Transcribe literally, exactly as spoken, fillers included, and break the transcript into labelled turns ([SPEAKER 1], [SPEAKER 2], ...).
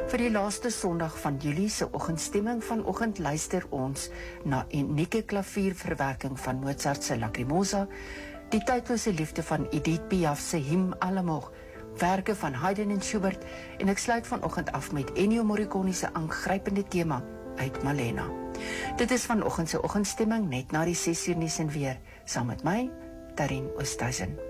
[SPEAKER 1] Vir die laaste Sondag van Julie se oggendstemming vanoggend luister ons na 'n unieke klavierverwerking van Mozart se Lacrimosa, die tydlose liefde van Edith Piaf se Hymn à l'amour, werke van Haydn en Schubert, en ek sluit vanoggend af met Ennio Morricone se aangrypende tema uit Malena. Dit is vanoggend se oggendstemming net na die ses uur nuus en weer, saam met my, Darien Oosthuizen.